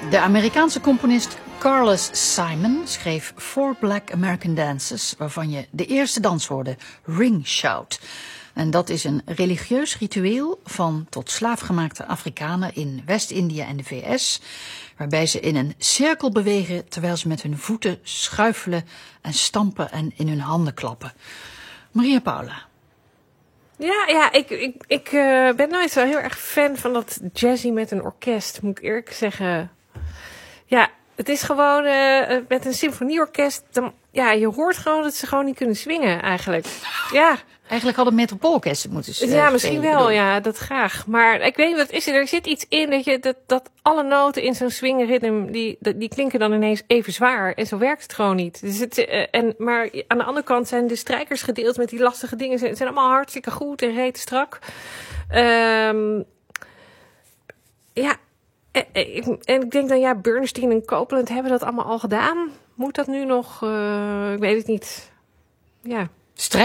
De Amerikaanse componist Carlos Simon schreef 4 Black American Dances, waarvan je de eerste dans hoorde, Ring Shout. En dat is een religieus ritueel van tot slaafgemaakte Afrikanen in West-Indië en de VS, waarbij ze in een cirkel bewegen terwijl ze met hun voeten schuifelen en stampen en in hun handen klappen. Maria Paula. Ja, ik ben nooit zo heel erg fan van dat jazzy met een orkest, moet ik eerlijk zeggen. Ja, het is gewoon met een symfonieorkest, je hoort gewoon dat ze gewoon niet kunnen swingen eigenlijk. Ja. Eigenlijk hadden metropoolorkesten moeten spelen. Ja, misschien wel, ja, dat graag. Maar ik weet niet, wat is er? Er zit iets in dat alle noten in zo'n swingritme, die klinken dan ineens even zwaar. En zo werkt het gewoon niet. Dus maar aan de andere kant zijn de strijkers gedeeld met die lastige dingen. Ze zijn allemaal hartstikke goed en reet strak. En ik denk dan, Bernstein en Copeland hebben dat allemaal al gedaan. Moet dat nu nog? Ik weet het niet. Ja.